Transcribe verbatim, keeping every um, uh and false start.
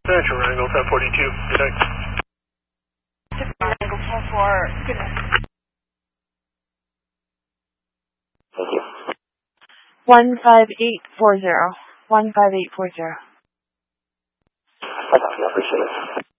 Central Angle ten forty-two. Good night. Angle ten four. Good night. Thank you. One five eight four zero. One five eight four zero. I appreciate it.